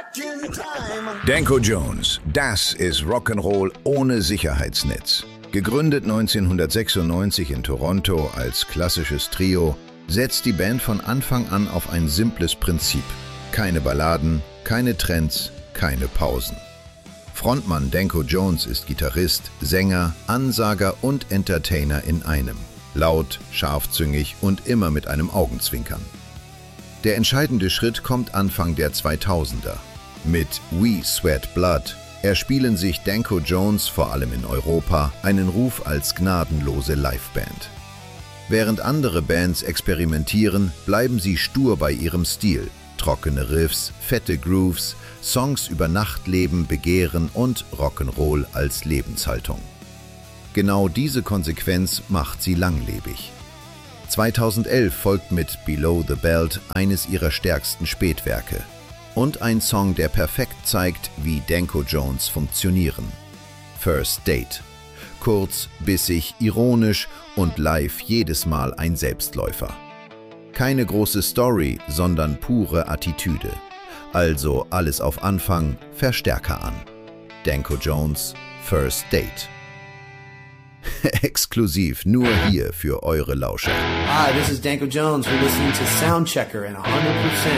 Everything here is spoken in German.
Danko Jones, das ist Rock'n'Roll ohne Sicherheitsnetz. Gegründet 1996 in Toronto als klassisches Trio, setzt die Band von Anfang an auf ein simples Prinzip. Keine Balladen, keine Trends, keine Pausen. Frontmann Danko Jones ist Gitarrist, Sänger, Ansager und Entertainer in einem. Laut, scharfzüngig und immer mit einem Augenzwinkern. Der entscheidende Schritt kommt Anfang der 2000er. Mit We Sweat Blood erspielen sich Danko Jones, vor allem in Europa, einen Ruf als gnadenlose Liveband. Während andere Bands experimentieren, bleiben sie stur bei ihrem Stil. Trockene Riffs, fette Grooves, Songs über Nachtleben, Begehren und Rock'n'Roll als Lebenshaltung. Genau diese Konsequenz macht sie langlebig. 2011 folgt mit Below the Belt eines ihrer stärksten Spätwerke. Und ein Song, der perfekt zeigt, wie Danko Jones funktionieren. First Date. Kurz, bissig, ironisch und live jedes Mal ein Selbstläufer. Keine große Story, sondern pure Attitüde. Also alles auf Anfang, Verstärker an. Danko Jones, First Date. Exklusiv nur hier für eure Lauscher. Hi, this is Danko Jones. We're listening to Soundchecker and 100%.